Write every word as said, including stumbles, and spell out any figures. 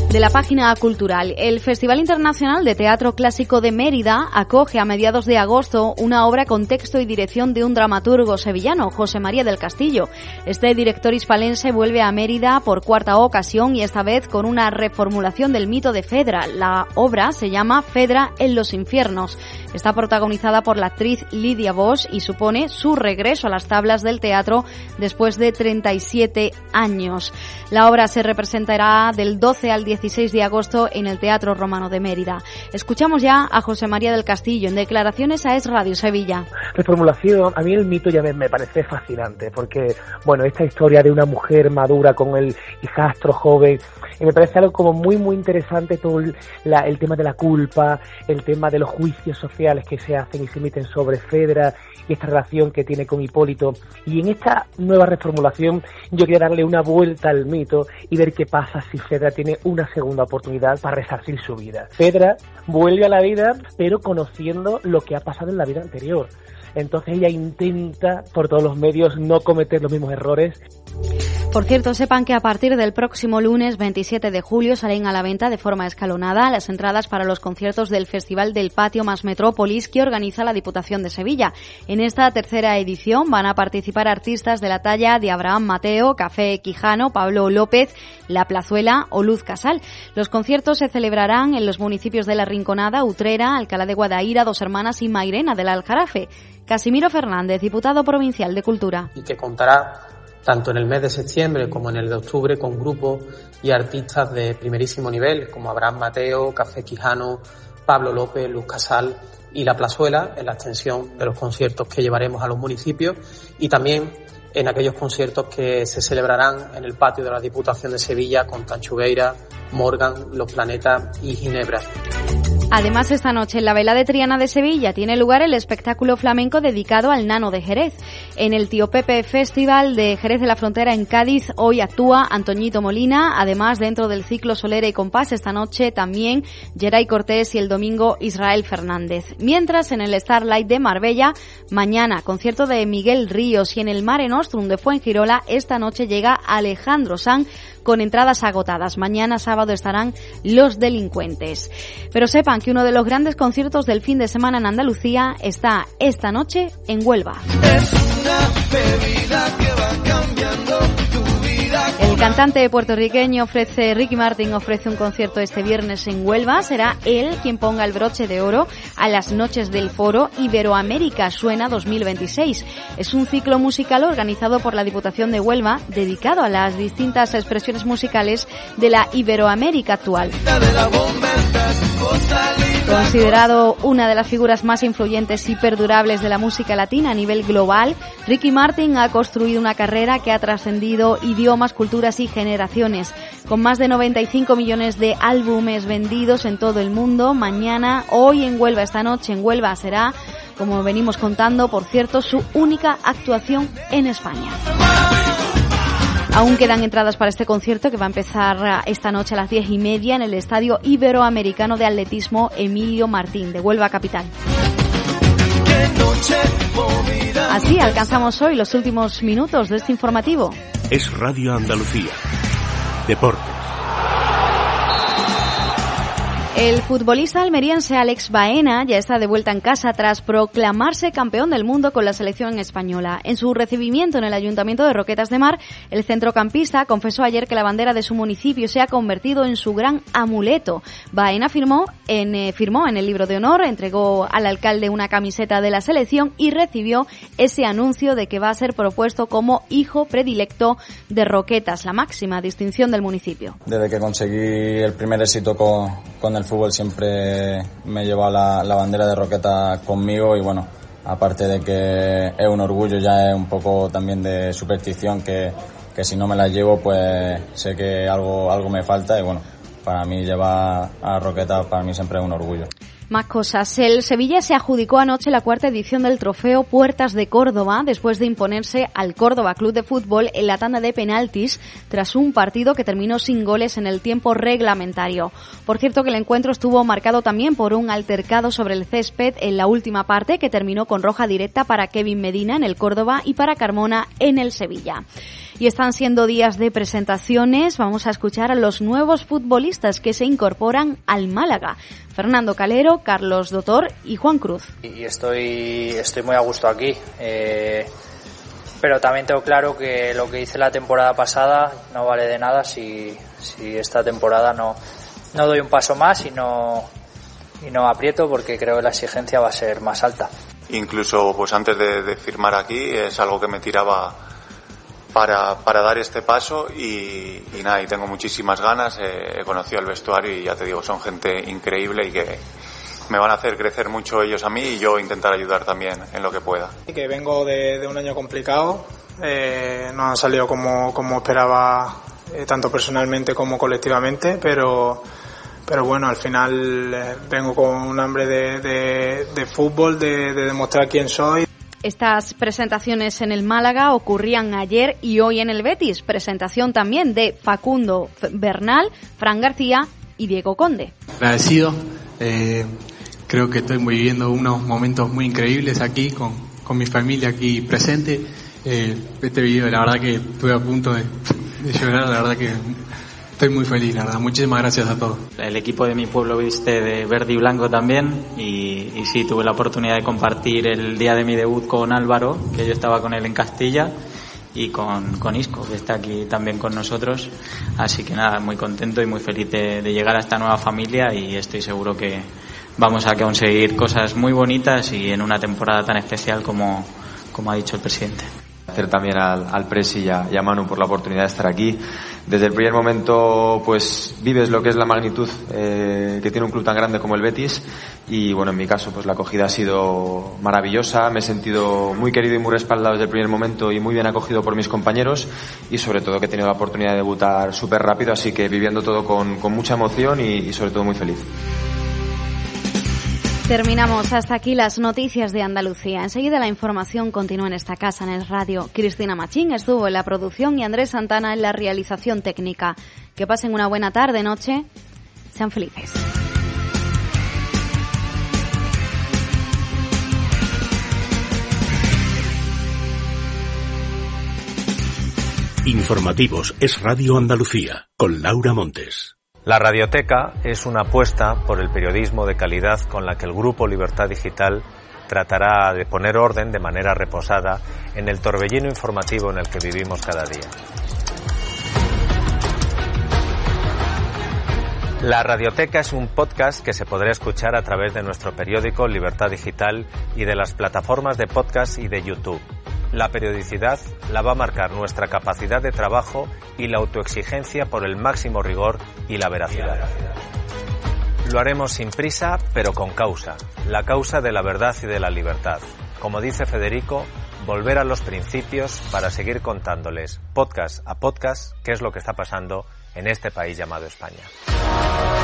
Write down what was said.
De la página cultural, el Festival Internacional de Teatro Clásico de Mérida acoge a mediados de agosto una obra con texto y dirección de un dramaturgo sevillano, José María del Castillo. Este director hispalense vuelve a Mérida por cuarta ocasión y esta vez con una reformulación del mito de Fedra. La obra se llama Fedra en los infiernos. Está protagonizada por la actriz Lidia Bosch y supone su regreso a las tablas del teatro después de treinta y siete años. La obra se representará del doce al dieciséis de agosto en el Teatro Romano de Mérida. Escuchamos ya a José María del Castillo en declaraciones a Es Radio Sevilla. Reformulación, a mí el mito ya me, me parece fascinante porque, bueno, esta historia de una mujer madura con el hijastro joven, y me parece algo como muy, muy interesante todo el, la, el tema de la culpa, el tema de los juicios sociales que se hacen y se emiten sobre Fedra y esta relación que tiene con Hipólito. Y en esta nueva reformulación yo quería darle una vuelta al mito y ver qué pasa si Fedra tiene una segunda oportunidad para resarcir su vida. Fedra vuelve a la vida, pero conociendo lo que ha pasado en la vida anterior. Entonces ella intenta, por todos los medios, no cometer los mismos errores. Por cierto, sepan que a partir del próximo lunes veintisiete de julio salen a la venta de forma escalonada las entradas para los conciertos del Festival del Patio más Metrópolis que organiza la Diputación de Sevilla. En esta tercera edición van a participar artistas de la talla de Abraham Mateo, Café Quijano, Pablo López, La Plazuela o Luz Casal. Los conciertos se celebrarán en los municipios de La Rinconada, Utrera, Alcalá de Guadaira, Dos Hermanas y Mairena del Aljarafe. Casimiro Fernández, diputado provincial de Cultura. Y que contará tanto en el mes de septiembre como en el de octubre con grupos y artistas de primerísimo nivel como Abraham Mateo, Café Quijano, Pablo López, Luz Casal y La Plazuela en la extensión de los conciertos que llevaremos a los municipios y también en aquellos conciertos que se celebrarán en el patio de la Diputación de Sevilla con Tanchugueira, Morgan, Los Planetas y Ginebra. Además, esta noche en la Vela de Triana de Sevilla tiene lugar el espectáculo flamenco dedicado al Nano de Jerez. En el Tío Pepe Festival de Jerez de la Frontera en Cádiz hoy actúa Antoñito Molina. Además, dentro del ciclo Solera y Compás, esta noche también Geray Cortés y el domingo Israel Fernández. Mientras, en el Starlight de Marbella, mañana concierto de Miguel Ríos y en el Mare Nostrum de Fuengirola, esta noche llega Alejandro Sanz con entradas agotadas. Mañana sábado estarán Los Delincuentes. Pero sepan que uno de los grandes conciertos del fin de semana en Andalucía está esta noche en Huelva. Es una bebida que va cambiando tu vida. El cantante puertorriqueño ofrece, Ricky Martin ofrece un concierto este viernes en Huelva. Será él quien ponga el broche de oro a las noches del foro Iberoamérica Suena dos mil veintiséis. Es un ciclo musical organizado por la Diputación de Huelva dedicado a las distintas expresiones musicales de la Iberoamérica actual. Considerado una de las figuras más influyentes y perdurables de la música latina a nivel global, Ricky Martin ha construido una carrera que ha trascendido idiomas, culturas y generaciones. Con más de noventa y cinco millones de álbumes vendidos en todo el mundo, mañana, hoy en Huelva, esta noche en Huelva será, como venimos contando, por cierto, su única actuación en España. Aún quedan entradas para este concierto que va a empezar esta noche a las diez y media en el Estadio Iberoamericano de Atletismo Emilio Martín de Huelva capital. Así alcanzamos hoy los últimos minutos de este informativo. Es Radio Andalucía. Deportes. El futbolista almeriense Alex Baena ya está de vuelta en casa tras proclamarse campeón del mundo con la selección española. En su recibimiento en el Ayuntamiento de Roquetas de Mar, el centrocampista confesó ayer que la bandera de su municipio se ha convertido en su gran amuleto. Baena firmó en, eh, firmó en el libro de honor, entregó al alcalde una camiseta de la selección y recibió ese anuncio de que va a ser propuesto como hijo predilecto de Roquetas, la máxima distinción del municipio. Desde que conseguí el primer éxito con, con el fútbol siempre me lleva la, la bandera de Roquetas conmigo y bueno, aparte de que es un orgullo, ya es un poco también de superstición que, que si no me la llevo pues sé que algo, algo me falta y bueno, para mí llevar a Roquetas para mí siempre es un orgullo. Más cosas. El Sevilla se adjudicó anoche la cuarta edición del trofeo Puertas de Córdoba después de imponerse al Córdoba Club de Fútbol en la tanda de penaltis tras un partido que terminó sin goles en el tiempo reglamentario. Por cierto que el encuentro estuvo marcado también por un altercado sobre el césped en la última parte que terminó con roja directa para Kevin Medina en el Córdoba y para Carmona en el Sevilla. Y están siendo días de presentaciones. Vamos a escuchar a los nuevos futbolistas que se incorporan al Málaga. Fernando Calero, Carlos Dotor y Juan Cruz. Y estoy, estoy muy a gusto aquí. Eh, pero también tengo claro que lo que hice la temporada pasada no vale de nada si, si esta temporada no, no doy un paso más y no, y no aprieto, porque creo que la exigencia va a ser más alta. Incluso pues antes de, de firmar aquí es algo que me tiraba para, para dar este paso y, y nada, y tengo muchísimas ganas. Eh, he conocido el vestuario y ya te digo, son gente increíble y que me van a hacer crecer mucho ellos a mí y yo intentar ayudar también en lo que pueda. Que vengo de, de un año complicado, eh, no ha salido como, como esperaba, eh, tanto personalmente como colectivamente, pero, pero bueno, al final eh, vengo con un hambre de, de, de fútbol, de, de demostrar quién soy. Estas presentaciones en el Málaga ocurrían ayer y hoy en el Betis. Presentación también de Facundo Bernal, Fran García y Diego Conde. Agradecido. Eh, creo que estoy viviendo unos momentos muy increíbles aquí con, con mi familia aquí presente. Eh, este video, la verdad que estuve a punto de, de llorar, la verdad que estoy muy feliz, la verdad. Muchísimas gracias a todos. El equipo de mi pueblo viste de verde y blanco también y, y sí, tuve la oportunidad de compartir el día de mi debut con Álvaro, que yo estaba con él en Castilla, y con, con Isco, que está aquí también con nosotros. Así que nada, muy contento y muy feliz de, de llegar a esta nueva familia y estoy seguro que vamos a conseguir cosas muy bonitas y en una temporada tan especial como, como ha dicho el presidente. Agradecer también al, al Presi y a, y a Manu por la oportunidad de estar aquí. Desde el primer momento pues vives lo que es la magnitud eh, que tiene un club tan grande como el Betis y bueno, en mi caso pues la acogida ha sido maravillosa, me he sentido muy querido y muy respaldado desde el primer momento y muy bien acogido por mis compañeros y sobre todo que he tenido la oportunidad de debutar súper rápido, así que viviendo todo con, con mucha emoción y, y sobre todo muy feliz. Terminamos hasta aquí las noticias de Andalucía. Enseguida la información continúa en esta casa, en el radio. Cristina Machín estuvo en la producción y Andrés Santana en la realización técnica. Que pasen una buena tarde, noche. Sean felices. Informativos Es Radio Andalucía, con Laura Montes. La Radioteca es una apuesta por el periodismo de calidad con la que el Grupo Libertad Digital tratará de poner orden de manera reposada en el torbellino informativo en el que vivimos cada día. La Radioteca es un podcast que se podrá escuchar a través de nuestro periódico Libertad Digital y de las plataformas de podcast y de YouTube. La periodicidad la va a marcar nuestra capacidad de trabajo y la autoexigencia por el máximo rigor y la veracidad. Lo haremos sin prisa, pero con causa, la causa de la verdad y de la libertad. Como dice Federico, volver a los principios para seguir contándoles, podcast a podcast, qué es lo que está pasando en este país llamado España.